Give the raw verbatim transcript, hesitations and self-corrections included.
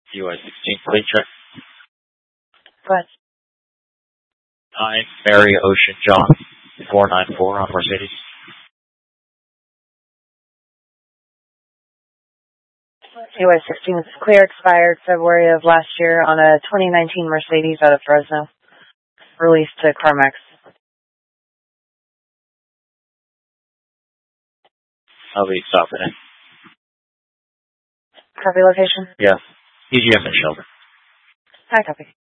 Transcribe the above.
U S sixteen, please check. Go ahead. nine, Mary Ocean John, four nine four on Mercedes. U S sixteen is clear, expired February of last year on a twenty nineteen Mercedes out of Fresno. Released to CarMax. I'll be stopping it. Copy location? Yeah. E G M and Shelter. Hi, copy.